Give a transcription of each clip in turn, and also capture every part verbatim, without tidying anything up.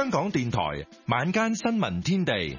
香港電台晚間新聞天地，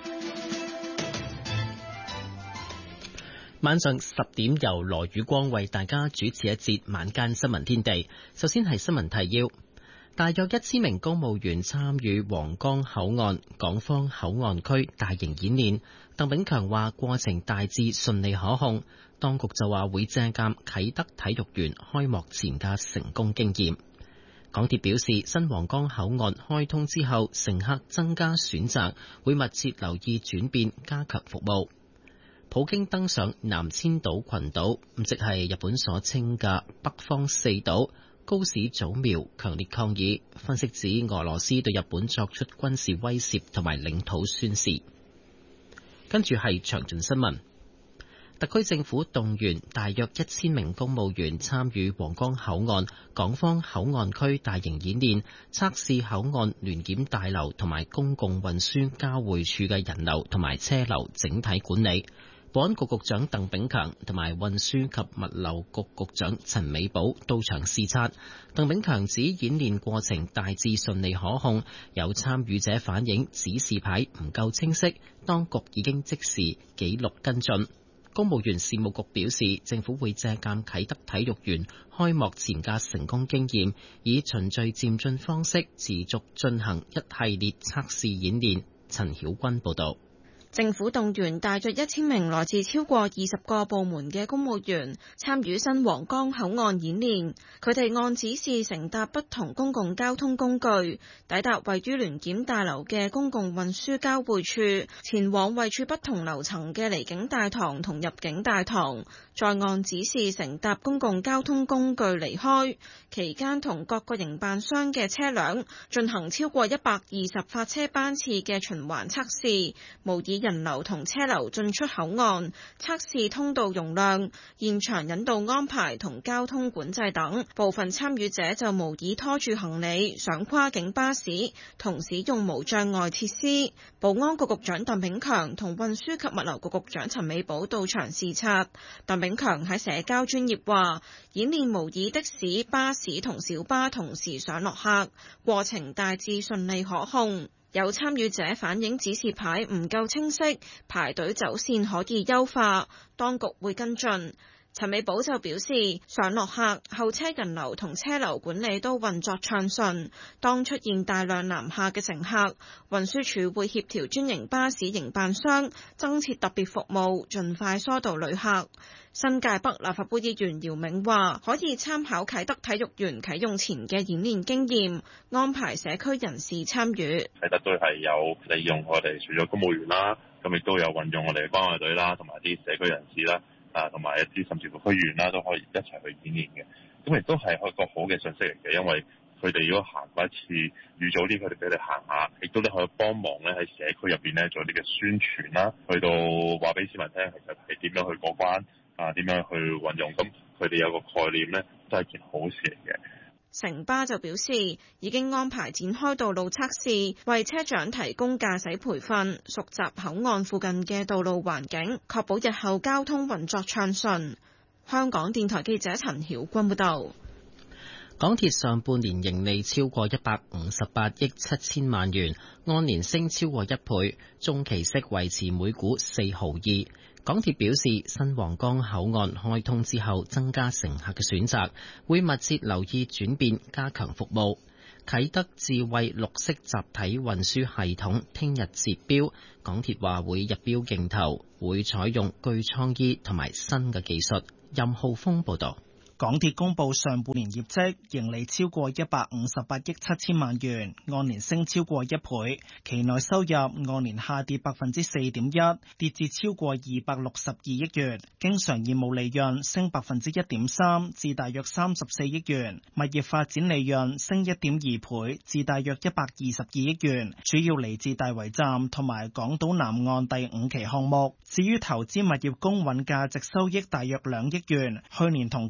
晚上十點由羅宇光為大家主持一節晚間新聞天地。首先係新聞提要。大約一千名公務員參與皇崗口岸港方口岸區大型演練。鄧炳強話過程大致順利可控，當局就話會借鑒啟德體育園開幕前嘅成功經驗。港鐵表示，新皇崗口岸開通之後，乘客增加選擇，會密切留意轉變，加強服務。普京登上南千島群島，即係日本所稱嘅北方四島。高市早苗強烈抗議，分析指俄羅斯對日本作出軍事威懾同埋領土宣示。跟住係詳盡新聞。特區政府動員大約一千名公務員參與皇崗口岸港方口岸區大型演練，測試口岸聯檢大樓同埋公共運輸交匯處嘅人流同埋車流整體管理。保安局局長鄧炳強同埋運輸及物流局局長陳美寶到場視察。鄧炳強指演練過程大致順利可控，有參與者反映指示牌唔夠清晰，當局已經即時記錄跟進。公務員事務局表示，政府會借鑑啟德體育園開幕前嘅成功經驗，以循序漸進方式持續進行一系列測試演練。陳曉君報導。 政府動員大約一千名來自超過二十個部門嘅公務員參與新皇崗口岸演練，佢哋按指示乘搭不同公共交通工具，抵達位於聯檢大樓嘅公共運輸交匯處，前往位處不同樓層嘅離境大堂同入境大堂，再按指示乘搭公共交通工具離開。期間同各個營辦商嘅車輛進行超過一百二十發車班次嘅循環測試，模擬人流同車流進出口岸，測試通道容量、現場引導安排同交通管制等。部分參與者就模擬拖住行李上跨境巴士，同使用無障礙設施。保安局局長鄧炳強同運輸及物流局局長陳美寶到場視察。鄧炳強喺社交專頁話，演練模擬的士、巴士同小巴同時上落客，過程大致順利可控。有參與者反映指示牌唔夠清晰，排隊走線可以優化，當局會跟進。陳美寶就表示，上落客、候車人流同車流管理都運作暢順。當出現大量南下嘅乘客，運輸署會協調專營巴士營辦商增設特別服務，盡快疏導旅客。新界北立法會議員姚銘話，可以參考啟德體育園啟用前嘅演練經驗，安排社區人士參與。 啟德都係有利用我哋除咗公務員啦，咁亦都有運用我哋嘅關愛隊啦，同埋啲社區人士啦。啊，同埋一啲甚至乎區員啦，都可以一齊去演練嘅。咁亦都係一個好嘅信息嚟嘅，因為佢哋如果行過一次，預早啲佢哋俾你行下，亦都咧可以幫忙咧喺社區入邊咧做啲嘅宣傳啦，去到話俾市民聽，其實係點樣去過關啊，點樣去運用。咁佢哋有個概念咧，都係件好事嚟嘅。 城巴就表示，已經安排展開道路測試，為車長提供駕駛培訓，熟習口岸附近嘅道路環境，確保日後交通運作暢順。香港電台記者陳曉君報道。 港鐵上半年盈利超過一百五十八億七千萬元，按年升超過一倍，中期息維持每股四毫二。港鐵表示，新皇崗口岸開通之後，增加乘客嘅選擇，會密切留意轉變，加強服務。啟德智慧綠色集體運輸系統聽日截標，港鐵話會入標競投，會採用具創意同埋新嘅技術。任浩峰報道。 港鐵公布上半年業績，盈利超過一百五十八億七千萬元，按年升超過一倍。期內收入按年下跌百分之四點一，跌至超過二百六十二億元。經常業務利潤升百分之一點三，至大約三十四億元。物業發展利潤升一點二倍，至大約一百二十二億元，主要嚟自大圍站同埋港島南岸第五期項目。至於投資物業公允價值收益大約兩億元，去年同期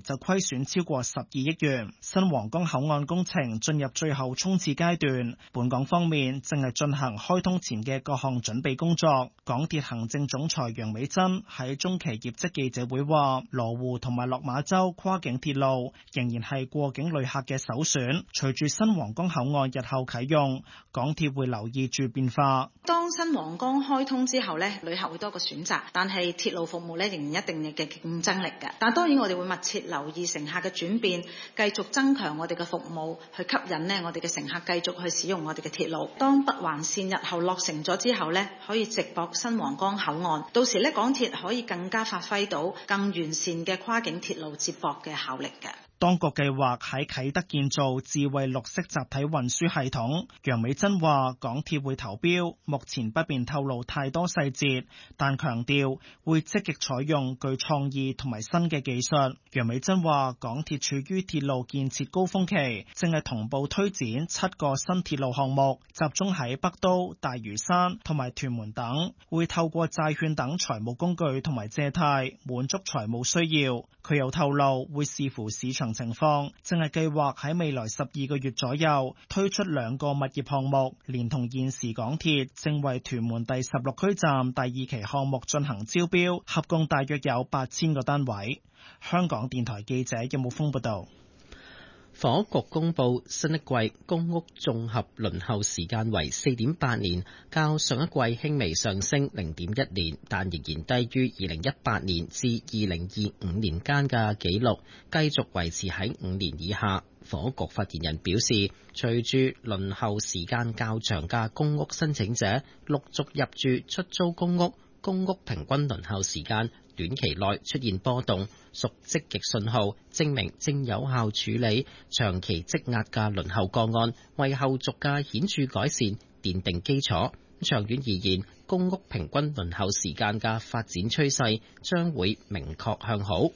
就虧損超過十二億元。新皇崗口岸工程進入最後衝刺階段，本港方面正係進行開通前嘅各項準備工作。港鐵行政總裁楊美珍喺中期業績記者會話，羅湖同埋落馬洲跨境鐵路仍然係過境旅客嘅首選。隨住新皇崗口岸日後啟用，港鐵會留意住變化。 當新皇崗開通之後呢，旅客會多個選擇，但係鐵路服務呢仍然一定嘅競爭力嘅。但當然我哋會密切留意乘客嘅轉變，繼續增強我哋嘅服務，去吸引呢我哋嘅乘客繼續去使用我哋嘅鐵路。當北環線日後落成咗之後呢，可以直駁新皇崗口岸，到時呢港鐵可以更加發揮到更完善嘅跨境鐵路接駁嘅效力嘅。 當局計劃喺啟德建造智慧綠色集體運輸系統。楊美珍話港鐵會投標，目前不便透露太多細節，但強調會積極採用具創意同埋新嘅技術。楊美珍話港鐵處於鐵路建設高峰期，正係同步推展七個新鐵路項目，集中喺北都、大嶼山同埋屯門等，會透過債券等財務工具同埋借貸滿足財務需要。佢又透露會視乎市場情況，正係計劃喺未來十二個月左右推出兩個物業項目，連同現時港鐵正為屯門第十六區站第二期項目進行招標，合共大約有八千個單位。香港電台記者任武峰報道。 房屋局公布新一季公屋綜合輪候時間為四點八年，較上一季輕微上升零點一年，但仍然低於二零一八年至二零二五年間嘅紀錄，繼續維持喺五年以下。房屋局發言人表示，隨住輪候時間較長嘅公屋申請者陸續入住出租公屋，公屋平均輪候時間短期內出現波動，屬積極信號，證明正有效處理長期積壓嘅輪候個案，為後續嘅顯著改善奠定基礎。長遠而言，公屋平均輪候時間嘅發展趨勢將會明確向好。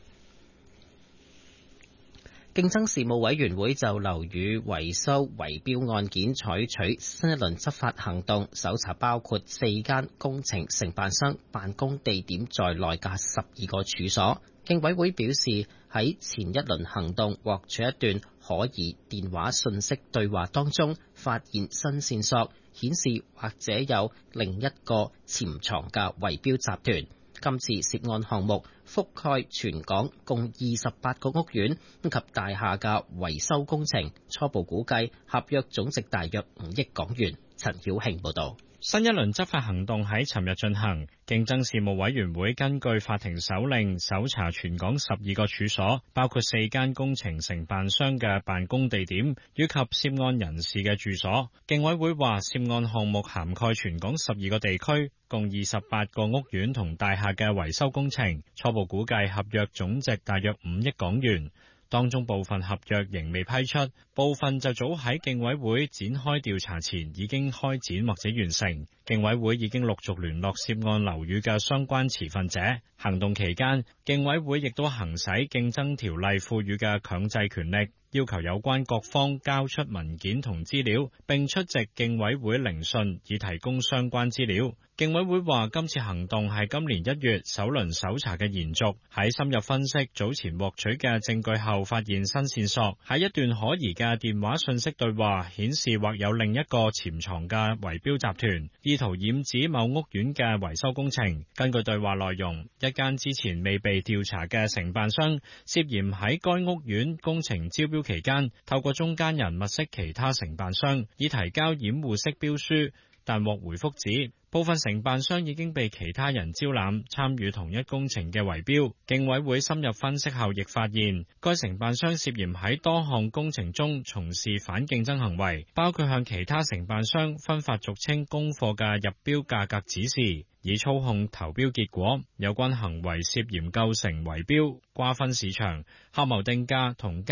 競爭事務委員會就樓宇維修圍標案件採取新一輪執法行動，搜查包括四間工程承辦商辦公地點在內嘅十二個處所。競委會表示，喺前一輪行動獲取一段可疑電話訊息對話當中，發現新線索，顯示或者有另一個潛藏嘅圍標集團。今次涉案項目覆蓋全港共二十八個屋苑及大廈嘅維修工程，初步估計合約總值大約五億港元。陳曉慶報導。 新一輪執法行動喺尋日進行，競爭事務委員會根據法庭手令搜查全港十二個處所，包括四間工程承辦商嘅辦公地點以及涉案人士嘅住所。競委會話，涉案項目涵蓋全港十二個地區，共二十八個屋苑同大廈嘅維修工程，初步估計合約總值大約五億港元。當中部分合約仍未批出，部分就早喺競委會展開調查前已經開展或者完成。競委會已經陸續聯絡涉案樓宇嘅相關持份者。行動期間，競委會亦都行使競爭條例賦予嘅強制權力，要求有關各方交出文件同資料，並出席競委會聆訊，以提供相關資料。競委會話，今次行動係今年一月首輪搜查嘅延續，喺深入分析早前獲取嘅證據後，發現新線索，喺一段可疑嘅電話訊息對話顯示或有另一個潛藏嘅圍標集團，意圖染指某屋苑嘅維修工程。根據對話內容，一間之前未被調查嘅承辦商涉嫌喺該屋苑工程招標期間，透過中間人物色其他承辦商，以提交掩護式標書，但獲回覆指部分承辦商已經被其他人招攬參與同一工程嘅圍標。競委會深入分析後，亦發現該承辦商涉嫌喺多項工程中從事反競爭行為，包括向其他承辦商分發俗稱供貨嘅入標價格指示，以操控投標結果。有關行為涉嫌構成圍標、瓜分市場、合謀定價同